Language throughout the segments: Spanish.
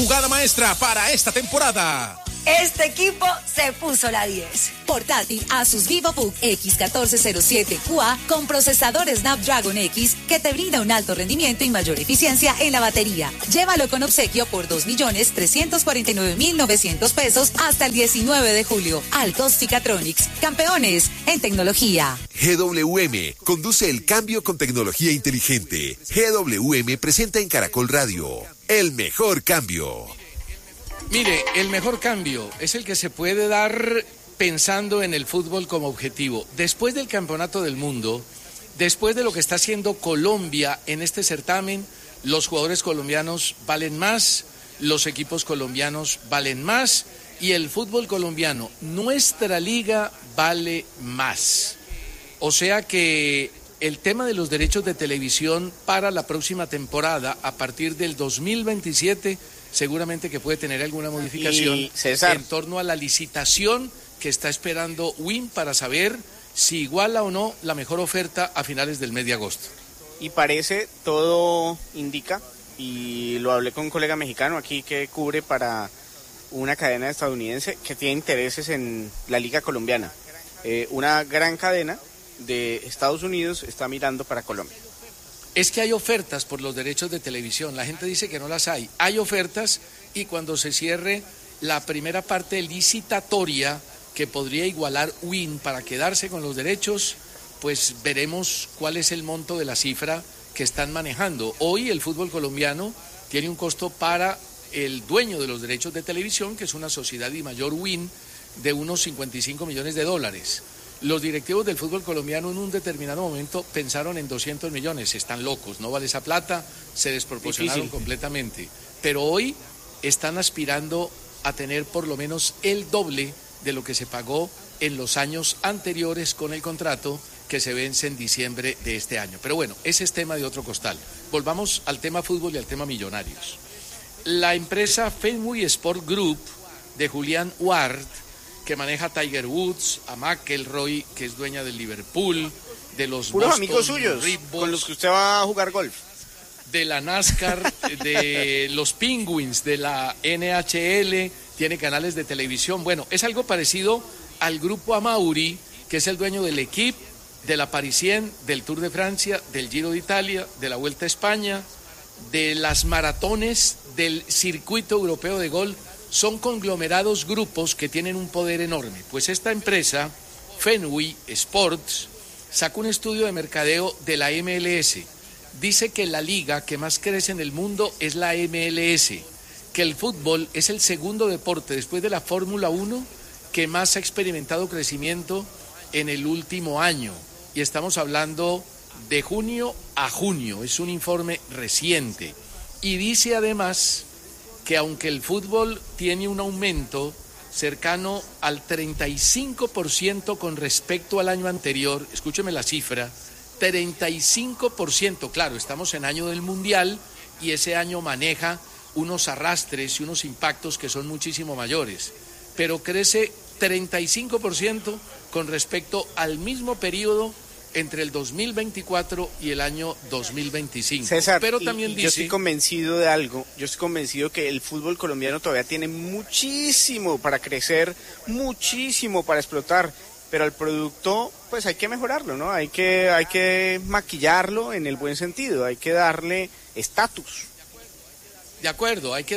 jugada maestra para esta temporada. Este equipo se puso la 10. Portátil Asus VivoBook X1407QA con procesador Snapdragon X que te brinda un alto rendimiento y mayor eficiencia en la batería. Llévalo con obsequio por 2.349.900 pesos hasta el 19 de julio. Altos Ficatronics, campeones en tecnología. GWM conduce el cambio con tecnología inteligente. GWM presenta en Caracol Radio el mejor cambio. Mire, el mejor cambio es el que se puede dar pensando en el fútbol como objetivo. Después del Campeonato del Mundo, después de lo que está haciendo Colombia en este certamen, los jugadores colombianos valen más, los equipos colombianos valen más y el fútbol colombiano, nuestra liga, vale más. O sea que el tema de los derechos de televisión para la próxima temporada, a partir del 2027, seguramente que puede tener alguna modificación en torno a la licitación que está esperando WIN para saber si iguala o no la mejor oferta a finales del mes de agosto. Y parece, todo indica, y lo hablé con un colega mexicano aquí que cubre para una cadena estadounidense que tiene intereses en la liga colombiana. Una gran cadena de Estados Unidos está mirando para Colombia. Es que hay ofertas por los derechos de televisión, la gente dice que no las hay. Hay ofertas y cuando se cierre la primera parte licitatoria que podría igualar WIN para quedarse con los derechos, pues veremos cuál es el monto de la cifra que están manejando. Hoy el fútbol colombiano tiene un costo para el dueño de los derechos de televisión, que es una sociedad y mayor WIN, de unos 55 millones de dólares. Los directivos del fútbol colombiano en un determinado momento pensaron en 200 millones, están locos, no vale esa plata, se desproporcionaron completamente. Pero hoy están aspirando a tener por lo menos el doble de lo que se pagó en los años anteriores con el contrato que se vence en diciembre de este año. Pero bueno, ese es tema de otro costal. Volvamos al tema fútbol y al tema millonarios. La empresa Fenway Sport Group de Julian Ward, que maneja a Tiger Woods, a McIlroy, que es dueña del Liverpool, de los puros Boston amigos suyos, Red Bulls, con los que usted va a jugar golf, de la NASCAR, de los Penguins, de la NHL, tiene canales de televisión. Bueno, es algo parecido al grupo Amaury, que es el dueño del Equipe, de la Parisien, del Tour de Francia, del Giro de Italia, de la Vuelta a España, de las maratones, del circuito europeo de golf. Son conglomerados grupos que tienen un poder enorme. Pues esta empresa, Fenway Sports, sacó un estudio de mercadeo de la MLS. Dice que la liga que más crece en el mundo es la MLS, que el fútbol es el segundo deporte después de la Fórmula 1 que más ha experimentado crecimiento en el último año. Y estamos hablando de junio a junio, es un informe reciente. Y dice además que aunque el fútbol tiene un aumento cercano al 35% con respecto al año anterior, escúcheme la cifra, 35%, claro, estamos en año del Mundial y ese año maneja unos arrastres y unos impactos que son muchísimo mayores, pero crece 35% con respecto al mismo periodo entre el 2024 y el año 2025. César, pero también dice... Yo estoy convencido de algo, yo estoy convencido que el fútbol colombiano todavía tiene muchísimo para crecer, muchísimo para explotar, pero el producto, pues hay que mejorarlo, ¿no? Hay que maquillarlo en el buen sentido, hay que darle estatus. De acuerdo, hay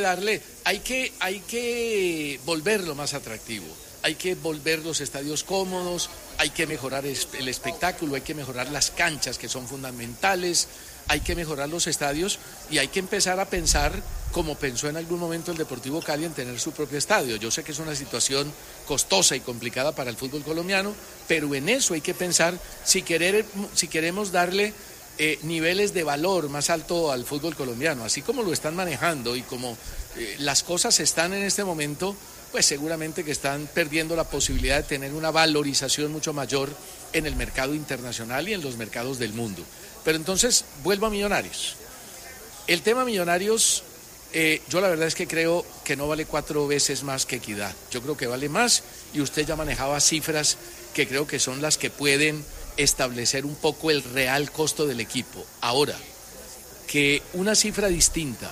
que volverlo más atractivo. Hay que volver los estadios cómodos, hay que mejorar el espectáculo, hay que mejorar las canchas que son fundamentales, hay que mejorar los estadios y hay que empezar a pensar como pensó en algún momento el Deportivo Cali en tener su propio estadio. Yo sé que es una situación costosa y complicada para el fútbol colombiano, pero en eso hay que pensar si queremos darle niveles de valor más alto al fútbol colombiano, así como lo están manejando y como las cosas están en este momento, pues seguramente que están perdiendo la posibilidad de tener una valorización mucho mayor en el mercado internacional y en los mercados del mundo. Pero entonces, vuelvo a Millonarios. El tema Millonarios, yo la verdad es que creo que no vale 4 veces más que Equidad. Yo creo que vale más y usted ya manejaba cifras que creo que son las que pueden establecer un poco el real costo del equipo. Ahora, que una cifra distinta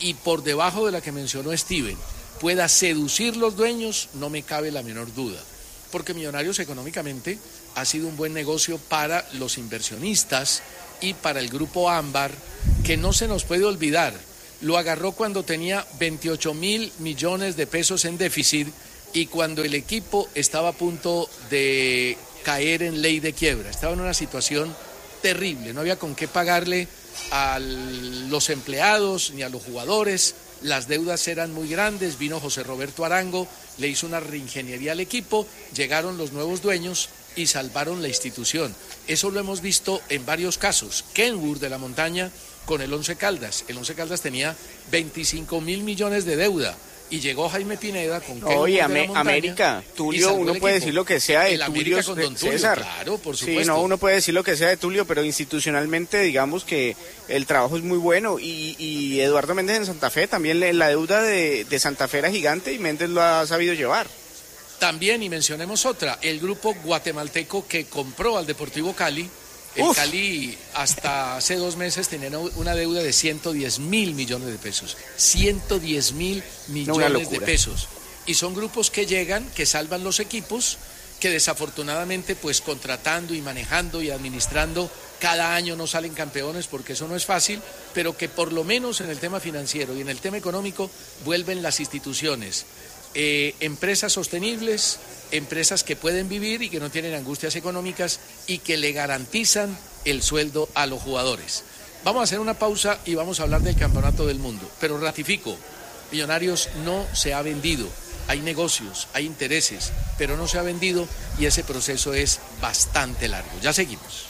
y por debajo de la que mencionó Steven, pueda seducir los dueños, no me cabe la menor duda. Porque Millonarios económicamente ha sido un buen negocio para los inversionistas y para el grupo Ámbar, que no se nos puede olvidar. Lo agarró cuando tenía 28.000 millones de pesos en déficit y cuando el equipo estaba a punto de caer en ley de quiebra. Estaba en una situación terrible, no había con qué pagarle a los empleados ni a los jugadores, las deudas eran muy grandes, vino José Roberto Arango, le hizo una reingeniería al equipo, llegaron los nuevos dueños y salvaron la institución. Eso lo hemos visto en varios casos. Kenwood de la Montaña con el Once Caldas. El Once Caldas tenía 25.000 millones de deuda y llegó Jaime Pineda con Kenwood de la Montaña. América, Tulio, uno puede decir lo que sea de Tulio, César. Claro, por supuesto. Sí, no, uno puede decir lo que sea de Tulio, pero institucionalmente digamos que el trabajo es muy bueno y Eduardo Méndez en Santa Fe también, la deuda de Santa Fe era gigante y Méndez lo ha sabido llevar. También, y mencionemos otra, el grupo guatemalteco que compró al Deportivo Cali. El Cali hasta hace 2 meses tenía una deuda de 110.000 millones de pesos. 110.000 millones de pesos. Y son grupos que llegan, que salvan los equipos, que desafortunadamente pues contratando y manejando y administrando cada año no salen campeones porque eso no es fácil, pero que por lo menos en el tema financiero y en el tema económico vuelven las instituciones. Empresas sostenibles, empresas que pueden vivir y que no tienen angustias económicas y que le garantizan el sueldo a los jugadores. Vamos a hacer una pausa y vamos a hablar del Campeonato del Mundo, pero ratifico, Millonarios no se ha vendido, hay negocios, hay intereses, pero no se ha vendido y ese proceso es bastante largo. Ya seguimos.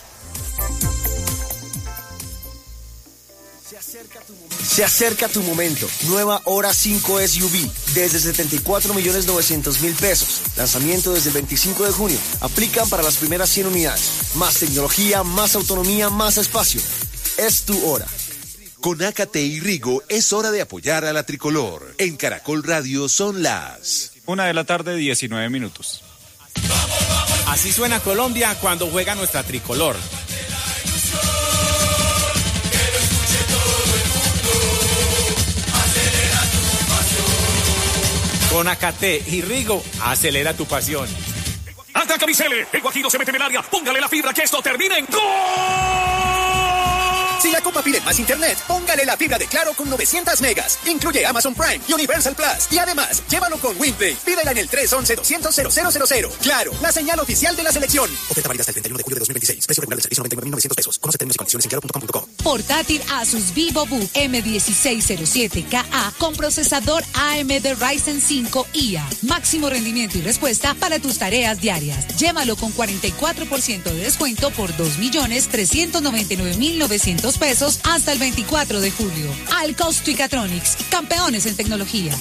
Se acerca tu momento. Nueva Hora 5 SUV desde 74.900.000 pesos. Lanzamiento desde el 25 de junio. Aplican para las primeras 100 unidades. Más tecnología, más autonomía, más espacio. Es tu hora. Con Ácate y Rigo es hora de apoyar a la tricolor. En Caracol Radio son las 1:19 p.m. Así suena Colombia cuando juega nuestra tricolor. Con Ácate y Rigo, acelera tu pasión. Ataca Vicele, el Guajiro se mete en el área, póngale la fibra que esto termine en ¡gol! Si la Copa pide más internet, póngale la fibra de Claro con 900 megas. Incluye Amazon Prime y Universal Plus. Y además, llévalo con WinPlay. Pídela en el 311-200-0000. Claro, la señal oficial de la selección. Oferta válida hasta el 31 de julio de 2026. Precio regular del servicio 99.900 pesos. Conoce términos y condiciones en claro.com.co. Portátil Asus VivoBook M1607KA con procesador AMD Ryzen 5 IA. Máximo rendimiento y respuesta para tus tareas diarias. Llévalo con 44% de descuento por 2.399.900 pesos hasta el 24 de julio. Al Costo y Catronics, campeones en tecnología.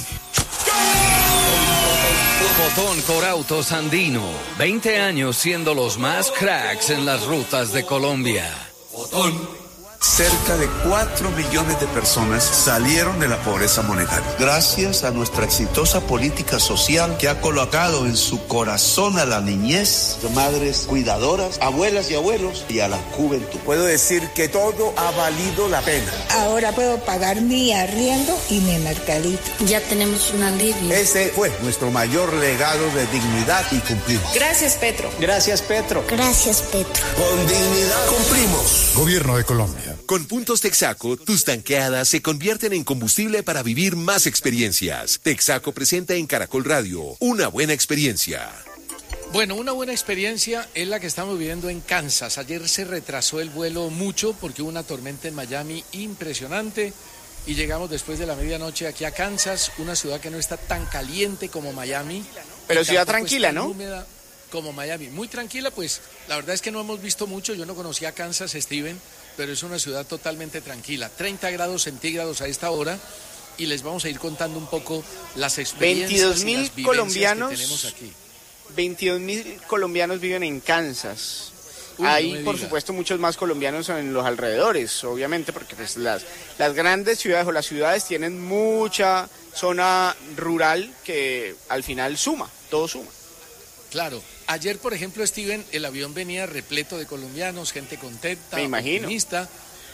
Botón Corautos Andino, 20 años siendo los más cracks en las rutas de Colombia. Botón. Cerca de 4 millones de personas salieron de la pobreza monetaria. Gracias a nuestra exitosa política social que ha colocado en su corazón a la niñez, madres cuidadoras, abuelas y abuelos y a la juventud. Puedo decir que todo ha valido la pena. Ahora puedo pagar mi arriendo y mi mercadito. Ya tenemos un alivio. Ese fue nuestro mayor legado de dignidad y cumplimos. Gracias, Petro. Gracias, Petro. Gracias, Petro. Con dignidad cumplimos. Gobierno de Colombia. Con Puntos Texaco, tus tanqueadas se convierten en combustible para vivir más experiencias. Texaco presenta en Caracol Radio una buena experiencia. Bueno, una buena experiencia es la que estamos viviendo en Kansas. Ayer se retrasó el vuelo mucho porque hubo una tormenta en Miami impresionante y llegamos después de la medianoche aquí a Kansas, una ciudad que no está tan caliente como Miami. Pero ciudad tranquila, ¿no? Húmeda como Miami. Muy tranquila, pues la verdad es que no hemos visto mucho. Yo no conocía Kansas, Steven, pero es una ciudad totalmente tranquila. 30 grados centígrados a esta hora y les vamos a ir contando un poco las experiencias 22.000 colombianos que tenemos aquí. 22.000 colombianos viven en Kansas. Hay, por supuesto, muchos más colombianos en los alrededores, obviamente, porque pues, las grandes ciudades o las ciudades tienen mucha zona rural que al final suma, todo suma. Claro. Ayer, por ejemplo, Steven, el avión venía repleto de colombianos, gente contenta, me imagino, optimista.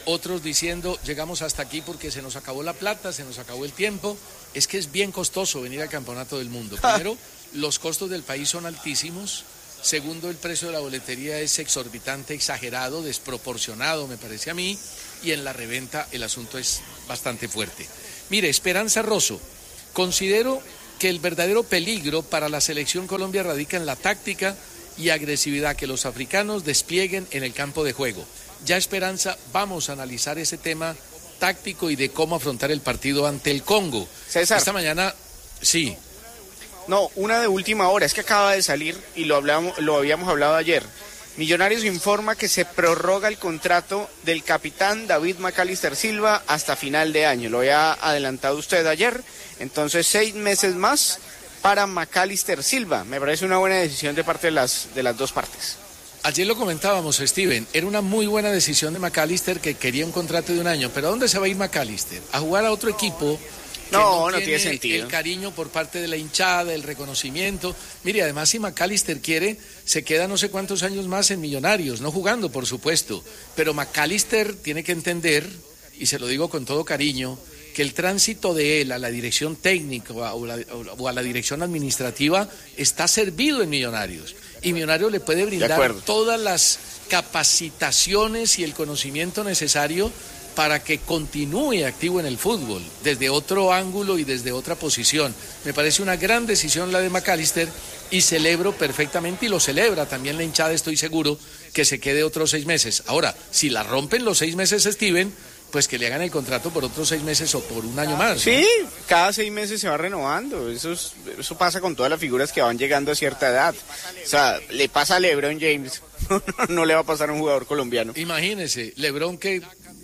otros diciendo llegamos hasta aquí porque se nos acabó la plata, se nos acabó el tiempo. Es que es bien costoso venir al Campeonato del Mundo. Primero, los costos del país son altísimos. Segundo, el precio de la boletería es exorbitante, exagerado, desproporcionado, me parece a mí. Y en la reventa el asunto es bastante fuerte. Mire, Esperanza Rosso, considero que el verdadero peligro para la selección Colombia radica en la táctica y agresividad que los africanos desplieguen en el campo de juego. Ya Esperanza, vamos a analizar ese tema táctico y de cómo afrontar el partido ante el Congo. César. Esta mañana, sí. No, una de última hora, es que acaba de salir y lo habíamos hablado ayer. Millonarios informa que se prorroga el contrato del capitán David Macalister Silva hasta final de año. Lo había adelantado usted ayer, entonces 6 meses más para Macalister Silva. Me parece una buena decisión de parte de las dos partes. Ayer lo comentábamos, Steven, era una muy buena decisión de Macalister que quería un contrato de 1 año, pero ¿a dónde se va a ir Macalister? ¿A jugar a otro equipo? No tiene sentido. El cariño por parte de la hinchada, el reconocimiento. Mire, además si Macalister quiere, se queda no sé cuántos años más en Millonarios, no jugando, por supuesto. Pero Macalister tiene que entender, y se lo digo con todo cariño, que el tránsito de él a la dirección técnica o a la dirección administrativa está servido en Millonarios. Y Millonarios le puede brindar todas las capacitaciones y el conocimiento necesario para que continúe activo en el fútbol, desde otro ángulo y desde otra posición. Me parece una gran decisión la de Macalister y celebro perfectamente, y lo celebra también la hinchada, estoy seguro, que se quede otros 6 meses. Ahora, si la rompen los 6 meses, Steven, pues que le hagan el contrato por otros 6 meses o por 1 año más. Sí, ¿no? Cada 6 meses se va renovando. Eso pasa con todas las figuras que van llegando a cierta edad. O sea, le pasa a LeBron James, no le va a pasar a un jugador colombiano. Imagínese, LeBron que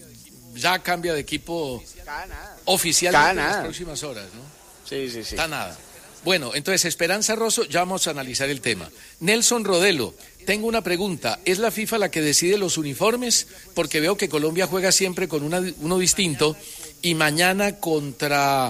ya cambia de equipo oficialmente en las próximas horas, ¿no? Sí. Está nada. Bueno, entonces, Esperanza Rosso, ya vamos a analizar el tema. Nelson Rodelo, tengo una pregunta. ¿Es la FIFA la que decide los uniformes? Porque veo que Colombia juega siempre con uno distinto y mañana contra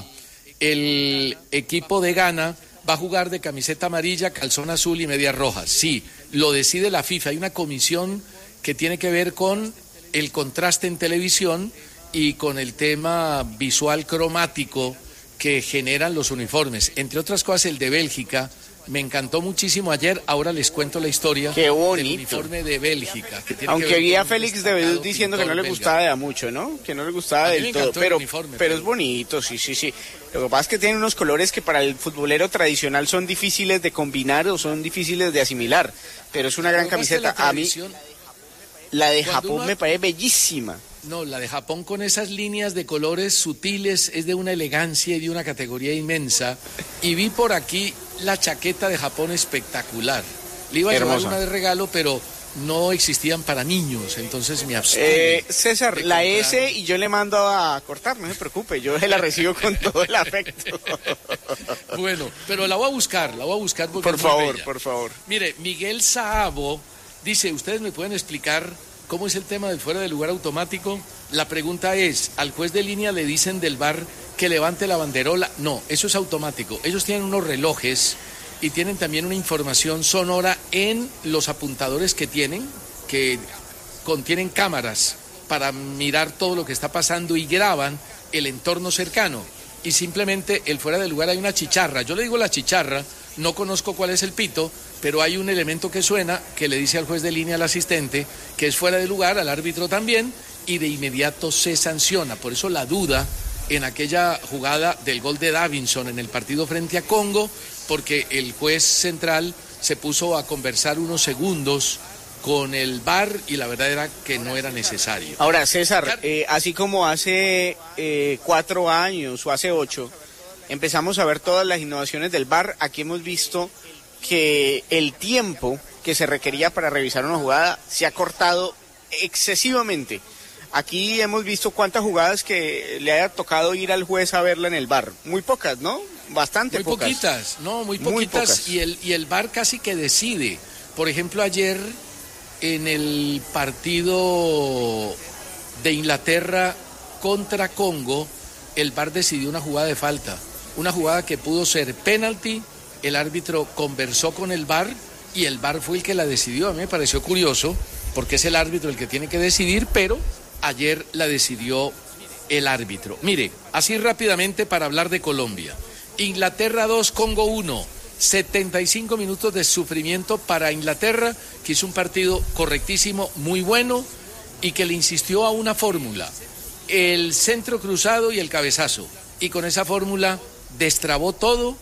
el equipo de Ghana va a jugar de camiseta amarilla, calzón azul y medias rojas. Sí, lo decide la FIFA. Hay una comisión que tiene que ver con el contraste en televisión y con el tema visual cromático que generan los uniformes. Entre otras cosas, el de Bélgica me encantó muchísimo ayer. Ahora les cuento la historia del uniforme de Bélgica. Aunque vi a Félix de Bedú diciendo que no le gustaba de a mucho, ¿no? Que no le gustaba del todo. Pero es bonito, sí. Lo que pasa es que tiene unos colores que para el futbolero tradicional son difíciles de combinar o son difíciles de asimilar. Pero es una gran camiseta. A mí la de Japón me parece bellísima. No, la de Japón con esas líneas de colores sutiles es de una elegancia y de una categoría inmensa. Y vi por aquí la chaqueta de Japón espectacular. Le iba a llevar una de regalo, pero no existían para niños, entonces me abstuve. César, la S y yo le mando a cortar, no se preocupe, yo la recibo con todo el afecto. Bueno, pero la voy a buscar porque por favor. Mire, Miguel Saabo dice, ¿ustedes me pueden explicar cómo es el tema del fuera de lugar automático? La pregunta es, ¿al juez de línea le dicen del VAR que levante la banderola? No, eso es automático. Ellos tienen unos relojes y tienen también una información sonora en los apuntadores que tienen, que contienen cámaras para mirar todo lo que está pasando y graban el entorno cercano. Y simplemente el fuera de lugar hay una chicharra. Yo le digo la chicharra, no conozco cuál es el pito, pero hay un elemento que suena que le dice al juez de línea, al asistente, que es fuera de lugar, al árbitro también, y de inmediato se sanciona. Por eso la duda en aquella jugada del gol de Davinson en el partido frente a Congo, porque el juez central se puso a conversar unos segundos con el VAR y la verdad era que no era necesario. Ahora, César, así como hace 4 años o hace 8, empezamos a ver todas las innovaciones del VAR, aquí hemos visto que el tiempo que se requería para revisar una jugada se ha cortado excesivamente. Aquí hemos visto cuántas jugadas que le haya tocado ir al juez a verla en el VAR. Muy pocas, ¿no? Bastante muy pocas. Muy poquitas. Y el VAR casi que decide. Por ejemplo, ayer en el partido de Inglaterra contra Congo, el VAR decidió una jugada de falta. Una jugada que pudo ser penalti. El árbitro conversó con el VAR y el VAR fue el que la decidió. A mí me pareció curioso porque es el árbitro el que tiene que decidir, pero ayer la decidió el árbitro. Mire, así rápidamente para hablar de Colombia. Inglaterra 2, Congo 1. 75 minutos de sufrimiento para Inglaterra, que hizo un partido correctísimo, muy bueno, y que le insistió a una fórmula: el centro cruzado y el cabezazo. Y con esa fórmula destrabó todo,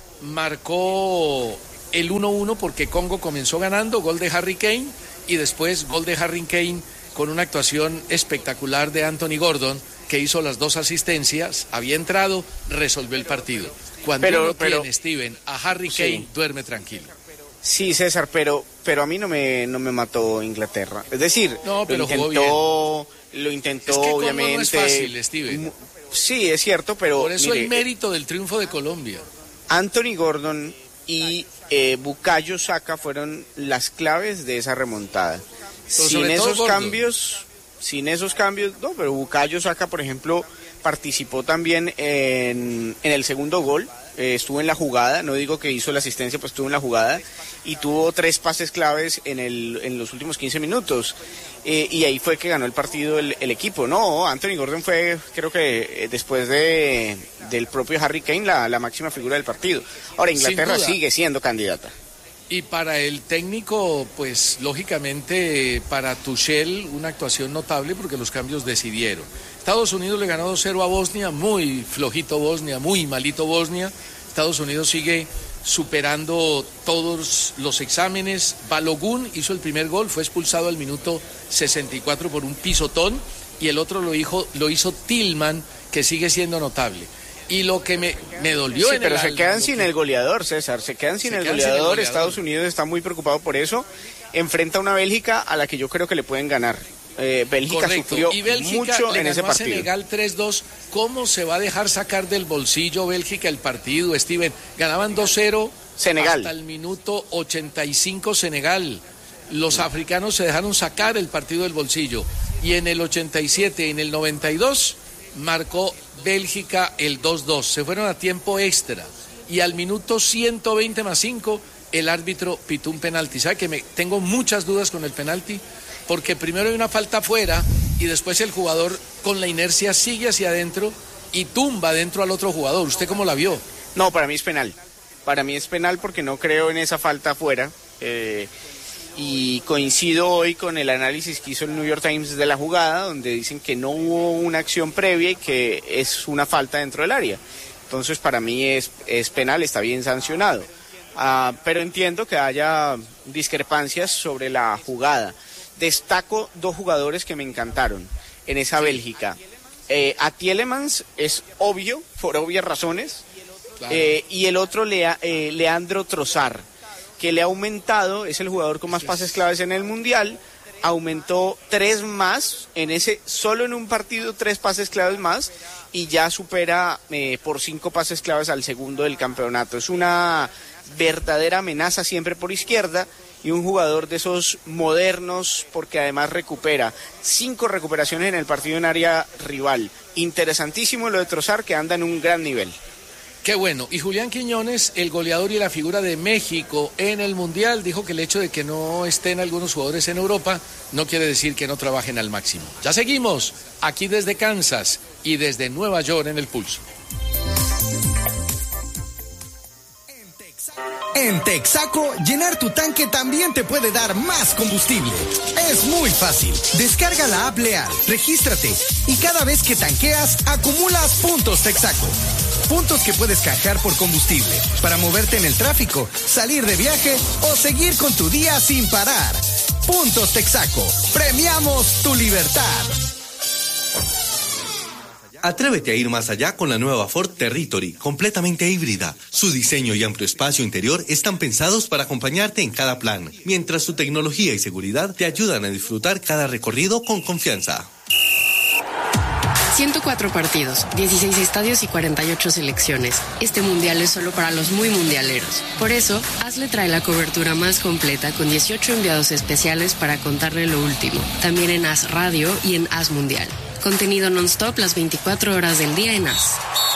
marcó el 1-1 porque Congo comenzó ganando, gol de Harry Kane, y después gol de Harry Kane con una actuación espectacular de Anthony Gordon, que hizo las 2 asistencias, había entrado, resolvió el partido. Cuando uno tiene, Steven, a Harry Kane, duerme tranquilo. Sí, César, pero a mí no me mató Inglaterra. Es decir, no, pero lo intentó, es que obviamente. No es fácil, Steven. Sí, es cierto, pero por eso el mérito del triunfo de Colombia. Anthony Gordon y Bukayo Saka fueron las claves de esa remontada. Sin esos cambios, no, pero Bukayo Saka, por ejemplo, participó también en el segundo gol, estuvo en la jugada, no digo que hizo la asistencia, pues estuvo en la jugada y tuvo 3 pases claves en los últimos 15 minutos y ahí fue que ganó el partido el equipo. No, Anthony Gordon fue, creo que después del propio Harry Kane, la máxima figura del partido. Ahora, Inglaterra sigue siendo candidata. Y para el técnico, pues lógicamente para Tuchel una actuación notable porque los cambios decidieron. Estados Unidos le ganó 2-0 a Bosnia, muy flojito Bosnia, muy malito Bosnia. Estados Unidos sigue superando todos los exámenes. Balogun hizo el primer gol, fue expulsado al minuto 64 por un pisotón, y el otro lo hizo Tillman, que sigue siendo notable. Y lo que me dolió sí, pero se quedan sin el goleador, César, se quedan sin el goleador. Estados Unidos está muy preocupado por eso. Enfrenta a una Bélgica a la que yo creo que le pueden ganar. Bélgica sufrió mucho en ese partido. Senegal 3-2. ¿Cómo se va a dejar sacar del bolsillo Bélgica el partido, Steven? Ganaban 2-0 Senegal. Hasta el minuto 85 Senegal. Los africanos se dejaron sacar el partido del bolsillo. Y en el 87, en el 92, marcó Bélgica el 2-2. Se fueron a tiempo extra. Y al minuto 120 más 5, el árbitro pitó un penalti. ¿Sabe que tengo muchas dudas con el penalti? Porque primero hay una falta afuera y después el jugador con la inercia sigue hacia adentro y tumba adentro al otro jugador. ¿Usted cómo la vio? No, para mí es penal. Para mí es penal porque no creo en esa falta afuera. Y coincido hoy con el análisis que hizo el New York Times de la jugada, donde dicen que no hubo una acción previa y que es una falta dentro del área. Entonces para mí es penal, está bien sancionado. Pero entiendo que haya discrepancias sobre la jugada. Destaco 2 jugadores que me encantaron en esa Bélgica. A Tielemans es obvio, por obvias razones, claro. Y el otro Leandro Trossard, que le ha aumentado, es el jugador con más pases claves en el Mundial, aumentó 3 más, solo en un partido 3 pases claves más, y ya supera por 5 pases claves al segundo del campeonato. Es una verdadera amenaza siempre por izquierda, y un jugador de esos modernos, porque además recupera 5 recuperaciones en el partido en área rival. Interesantísimo lo de Trossard, que anda en un gran nivel. Qué bueno. Y Julián Quiñones, el goleador y la figura de México en el Mundial, dijo que el hecho de que no estén algunos jugadores en Europa no quiere decir que no trabajen al máximo. Ya seguimos, aquí desde Kansas y desde Nueva York en El Pulso. En Texaco, llenar tu tanque también te puede dar más combustible. Es muy fácil. Descarga la app Leal, regístrate y cada vez que tanqueas, acumulas puntos Texaco. Puntos que puedes canjear por combustible, para moverte en el tráfico, salir de viaje o seguir con tu día sin parar. Puntos Texaco. Premiamos tu libertad. Atrévete a ir más allá con la nueva Ford Territory, completamente híbrida. Su diseño y amplio espacio interior están pensados para acompañarte en cada plan, mientras su tecnología y seguridad te ayudan a disfrutar cada recorrido con confianza. 104 partidos, 16 estadios y 48 selecciones. Este mundial es solo para los muy mundialeros. Por eso, Hazle trae la cobertura más completa con 18 enviados especiales para contarle lo último. También en Haz Radio y en Haz Mundial. Contenido non-stop las 24 horas del día en Haz.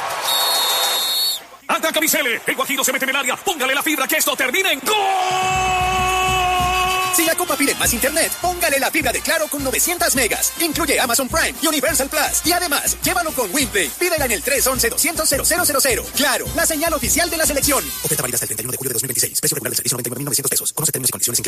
Ataca Vicele, el Guajiro se mete en el área, póngale la fibra que esto termine en ¡gol! Si la Copa pide más internet, póngale la fibra de Claro con 900 megas. Incluye Amazon Prime y Universal Plus. Y además, llévalo con WinPlay. Pídela en el 311-200-0000. Claro, la señal oficial de la selección. Oferta válida hasta el 31 de julio de 2026. Precio regular del servicio $99,900. Conoce términos y condiciones en